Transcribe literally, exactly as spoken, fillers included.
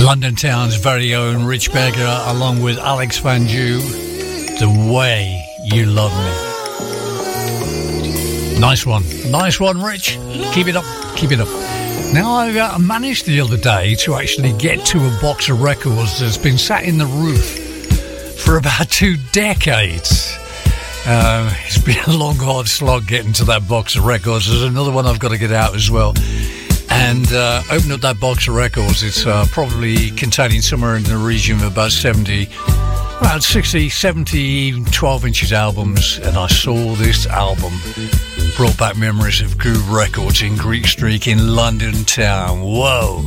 London Town's very own Rich Berger, along with Alex Van Jew, The Way You Love Me. Nice one. Nice one, Rich. Keep it up. Keep it up. Now, I uh, managed the other day to actually get to a box of records that's been sat in the roof for about two decades. Uh, it's been a long, hard slog getting to that box of records. There's another one I've got to get out as well. And uh, open up that box of records. It's uh, probably containing somewhere in the region of about seventy, about sixty, seventy, twelve inches albums. And I saw this album. Brought back memories of Groove Records in Greek Street in London Town. Whoa.